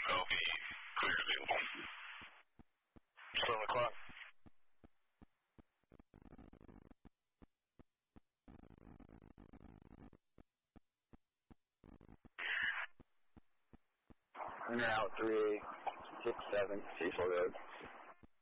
LV, clear available. 7 o'clock. In and out 3867 Cecil Road.